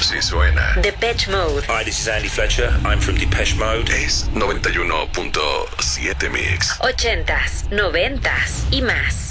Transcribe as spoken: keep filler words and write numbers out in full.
Así suena. Depeche Mode. Hi, this is Andy Fletcher. I'm from Depeche Mode. Es noventa y uno punto siete Mix. Ochentas, noventas y más.